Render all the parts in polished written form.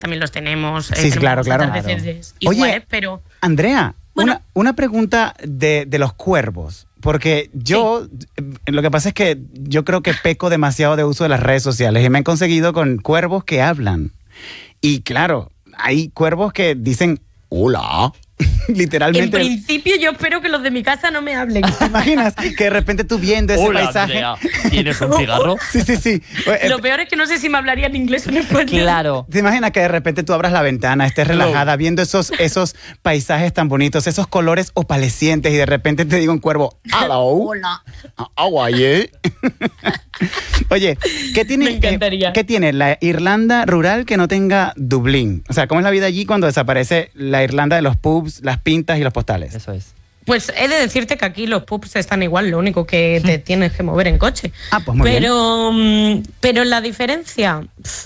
también los tenemos. Sí, claro. Veces igual, oye, pero... Andrea, bueno, una pregunta de los cuervos. Porque yo, lo que pasa es que yo creo que peco demasiado de uso de las redes sociales y me han conseguido con cuervos que hablan. Y claro, hay cuervos que dicen, hola, literalmente. En principio yo espero que los de mi casa no me hablen. ¿Te imaginas que de repente tú viendo ese paisaje? Andrea, ¿tienes un cigarro? Sí. Lo peor es que no sé si me hablarían inglés o en español. Claro. ¿Te imaginas que de repente tú abras la ventana, estés relajada, viendo esos paisajes tan bonitos, esos colores opalescientes y de repente te diga un cuervo, hello? Hola. How are you? Oye, ¿qué tiene la Irlanda rural que no tenga Dublín? O sea, ¿cómo es la vida allí cuando desaparece la Irlanda de los pubs, las pintas y los postales? Eso es. Pues he de decirte que aquí los pubs están igual, lo único que te tienes que mover en coche. Pues muy bien. Pero la diferencia,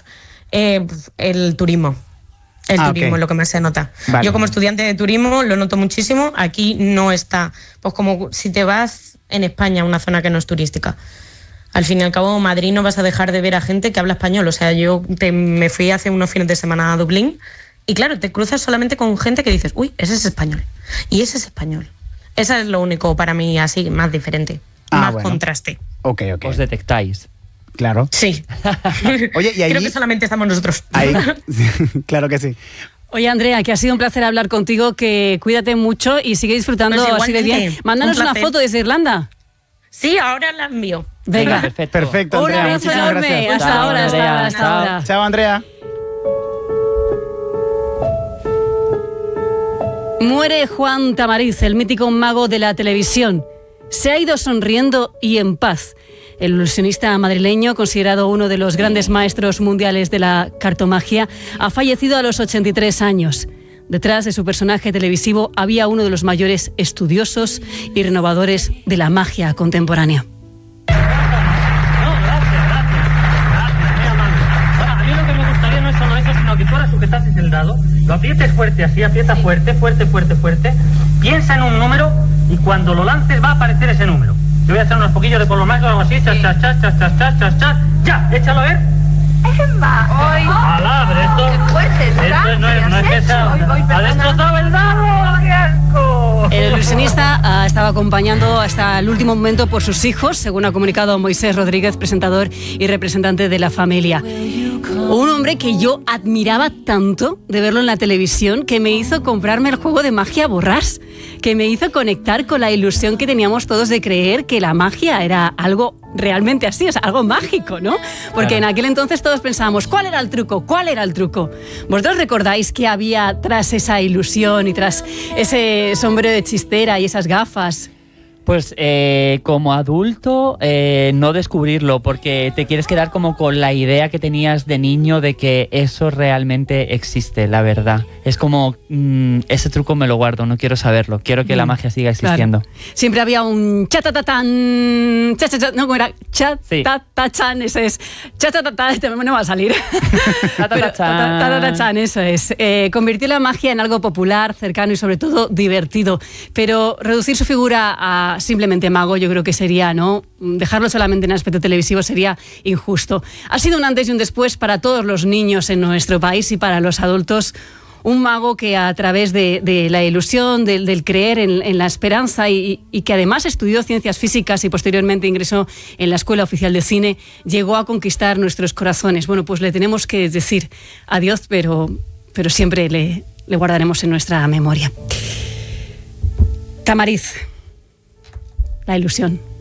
el turismo. El turismo es lo que más se nota. Vale. Yo como estudiante de turismo lo noto muchísimo. Aquí no está, pues como si te vas en España a una zona que no es turística. Al fin y al cabo, en Madrid no vas a dejar de ver a gente que habla español. O sea, yo me fui hace unos fines de semana a Dublín y claro, te cruzas solamente con gente que dices, uy, ese es español. Y ese es español. Eso es lo único para mí así más diferente. Más contraste. Ok. Os detectáis. Claro. Sí. Oye, y ahí... Creo que solamente estamos nosotros. Ahí, claro que sí. Oye, Andrea, que ha sido un placer hablar contigo, que cuídate mucho y sigue disfrutando pues así de bien. Mándanos una foto desde Irlanda. Sí, ahora la envío. Venga. Perfecto, Andrea. Un abrazo enorme. Gracias. Hasta ahora. Chao, Andrea. Muere Juan Tamariz, el mítico mago de la televisión. Se ha ido sonriendo y en paz. El ilusionista madrileño, considerado uno de los grandes maestros mundiales de la cartomagia, ha fallecido a los 83 años. Detrás de su personaje televisivo había uno de los mayores estudiosos y renovadores de la magia contemporánea. Gracias, muy amable. Ahora, a mí lo que me gustaría no es solo eso, sino que tú ahora sujetases el dado, lo aprietes fuerte así, aprieta fuerte, piensa en un número y cuando lo lances va a aparecer ese número. Yo voy a echar unos poquillos de polvo mágico o algo así, ya, échalo a ver. Palabra, esto. ¡Qué fuerte! Esto no es que sea. ¡Ha destrozado el dado! ¡Qué asco! El ilusionista estaba acompañado hasta el último momento por sus hijos, según ha comunicado Moisés Rodríguez, presentador y representante de la familia. Un hombre que yo admiraba tanto de verlo en la televisión, que me hizo comprarme el juego de magia Borrás, que me hizo conectar con la ilusión que teníamos todos de creer que la magia era algo realmente así, o sea, algo mágico, ¿no? Porque en aquel entonces todos pensábamos, ¿cuál era el truco? ¿Vosotros recordáis qué había tras esa ilusión y tras ese sombrero de chistera y esas gafas? Pues como adulto no descubrirlo, porque te quieres quedar como con la idea que tenías de niño de que eso realmente existe, la verdad. Es como, ese truco me lo guardo, no quiero saberlo, quiero que la magia siga existiendo. Claro. Siempre había un cha-ta-ta-tan, cha-cha-cha, no, como era cha-ta-ta-chan, eso es, cha-ta-ta-ta, no va a salir. Ta-ta-ta-chan, eso es. Convirtió la magia en algo popular, cercano y sobre todo divertido, pero reducir su figura a simplemente mago, yo creo que sería, ¿no? Dejarlo solamente en aspecto televisivo sería injusto. Ha sido un antes y un después para todos los niños en nuestro país y para los adultos. Un mago que a través de la ilusión, del creer en la esperanza y que además estudió ciencias físicas y posteriormente ingresó en la Escuela Oficial de Cine, llegó a conquistar nuestros corazones. Bueno, pues le tenemos que decir adiós, pero siempre le guardaremos en nuestra memoria. Tamariz. La ilusión.